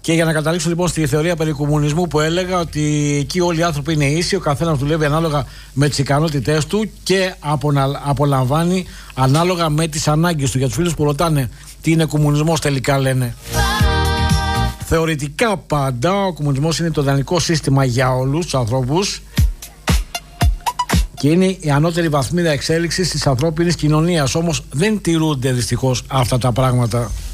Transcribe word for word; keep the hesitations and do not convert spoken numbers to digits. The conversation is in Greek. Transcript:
Και για να καταλήξω λοιπόν στη θεωρία περί κομμουνισμού που έλεγα ότι εκεί όλοι οι άνθρωποι είναι ίσοι, ο καθένας δουλεύει ανάλογα με τις ικανότητές του και απολαμβάνει ανάλογα με τις ανάγκες του. Για τους φίλους που ρωτάνε τι είναι κομμουνισμός, τελικά λένε. Θεωρητικά πάντα ο κομμουνισμός είναι το ιδανικό σύστημα για όλους τους ανθρώπους και είναι η ανώτερη βαθμίδα εξέλιξης της ανθρώπινης κοινωνίας. Όμως δεν τηρούνται δυστυχώς αυτά τα πράγματα.